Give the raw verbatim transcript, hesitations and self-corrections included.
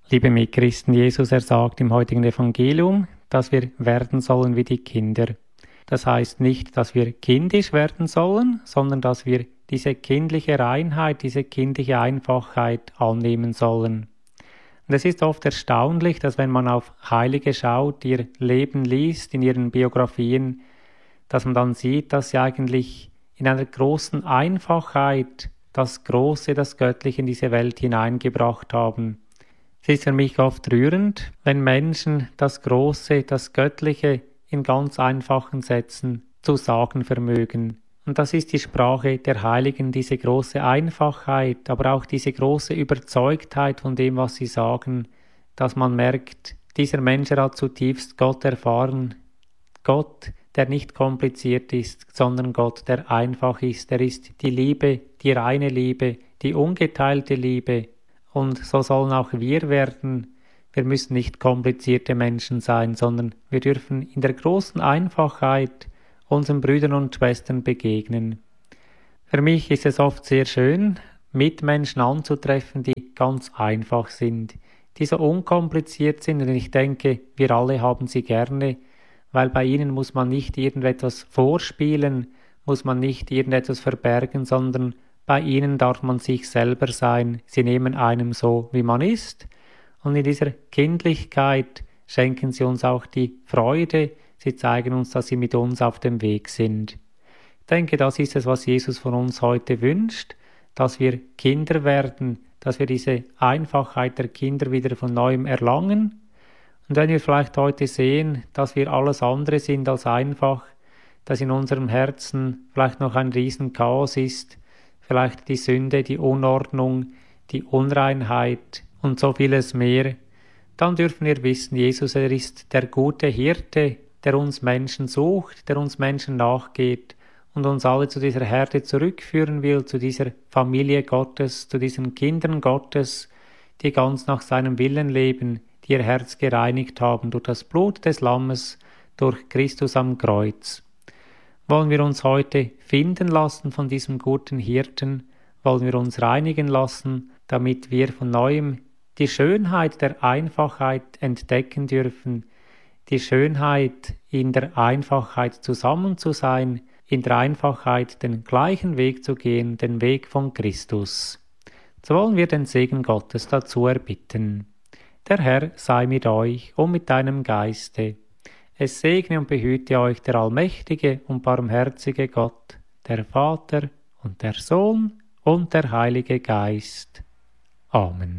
Liebe Mitchristen, Jesus, er sagt im heutigen Evangelium, dass wir werden sollen wie die Kinder. Das heißt nicht, dass wir kindisch werden sollen, sondern dass wir diese kindliche Reinheit, diese kindliche Einfachheit annehmen sollen. Und es ist oft erstaunlich, dass wenn man auf Heilige schaut, ihr Leben liest, in ihren Biografien, dass man dann sieht, dass sie eigentlich in einer großen Einfachheit das Große, das Göttliche in diese Welt hineingebracht haben. Es ist für mich oft rührend, wenn Menschen das Große, das Göttliche in ganz einfachen Sätzen zu sagen vermögen. Und das ist die Sprache der Heiligen, diese große Einfachheit, aber auch diese große Überzeugtheit von dem, was sie sagen, dass man merkt, dieser Mensch hat zutiefst Gott erfahren. Gott, der nicht kompliziert ist, sondern Gott, der einfach ist. Er ist die Liebe, die reine Liebe, die ungeteilte Liebe. Und so sollen auch wir werden. Wir müssen nicht komplizierte Menschen sein, sondern wir dürfen in der großen Einfachheit unseren Brüdern und Schwestern begegnen. Für mich ist es oft sehr schön, Mitmenschen anzutreffen, die ganz einfach sind, die so unkompliziert sind. Und ich denke, wir alle haben sie gerne, weil bei ihnen muss man nicht irgendetwas vorspielen, muss man nicht irgendetwas verbergen, sondern bei ihnen darf man sich selber sein. Sie nehmen einem so, wie man ist. Und in dieser Kindlichkeit schenken sie uns auch die Freude. Sie zeigen uns, dass sie mit uns auf dem Weg sind. Ich denke, das ist es, was Jesus von uns heute wünscht, dass wir Kinder werden, dass wir diese Einfachheit der Kinder wieder von Neuem erlangen. Und wenn wir vielleicht heute sehen, dass wir alles andere sind als einfach, dass in unserem Herzen vielleicht noch ein Riesenchaos ist, vielleicht die Sünde, die Unordnung, die Unreinheit und so vieles mehr, dann dürfen wir wissen, Jesus, er ist der gute Hirte, der uns Menschen sucht, der uns Menschen nachgeht und uns alle zu dieser Herde zurückführen will, zu dieser Familie Gottes, zu diesen Kindern Gottes, die ganz nach seinem Willen leben, die ihr Herz gereinigt haben durch das Blut des Lammes, durch Christus am Kreuz. Wollen wir uns heute finden lassen von diesem guten Hirten? Wollen wir uns reinigen lassen, damit wir von Neuem die Schönheit der Einfachheit entdecken dürfen, die Schönheit in der Einfachheit zusammen zu sein, in der Einfachheit den gleichen Weg zu gehen, den Weg von Christus. So wollen wir den Segen Gottes dazu erbitten. Der Herr sei mit euch und mit deinem Geiste. Es segne und behüte euch der allmächtige und barmherzige Gott, der Vater und der Sohn und der Heilige Geist. Amen.